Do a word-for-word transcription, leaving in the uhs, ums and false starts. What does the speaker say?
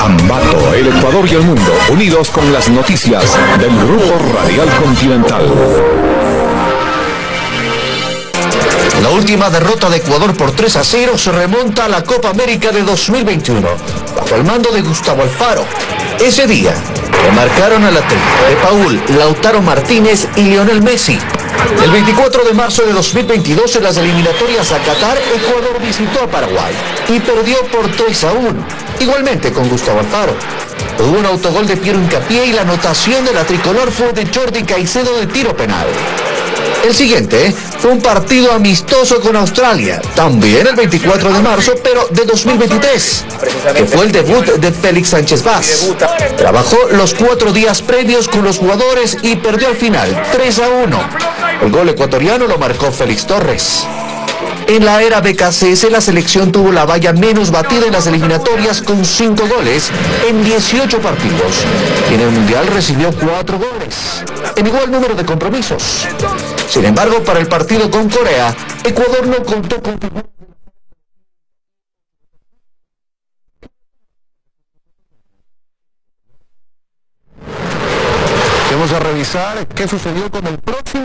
Ambato, el Ecuador y el mundo, unidos con las noticias del Grupo Radial Continental. La última derrota de Ecuador por tres a cero se remonta a la Copa América de dos mil veintiuno, bajo el mando de Gustavo Alfaro. Ese día le marcaron a la tri de Paul, Lautaro Martínez y Lionel Messi. El veinticuatro de marzo de dos mil veintidós, en las eliminatorias a Qatar, Ecuador visitó a Paraguay y perdió por tres a uno, igualmente con Gustavo Alfaro. Hubo un autogol de Piero Hincapié y la anotación de la tricolor fue de Jordi Caicedo de tiro penal. El siguiente fue un partido amistoso con Australia, también el veinticuatro de marzo, pero de dos mil veintitrés, que fue el debut de Félix Sánchez Vaz. Trabajó los cuatro días previos con los jugadores y perdió al final tres a uno. El gol ecuatoriano lo marcó Félix Torres. En la era B K C S, la selección tuvo la valla menos batida en las eliminatorias con cinco goles en dieciocho partidos. Y en el Mundial recibió cuatro goles, en igual número de compromisos. Sin embargo, para el partido con Corea, Ecuador no contó con... Vamos a revisar qué sucedió con el próximo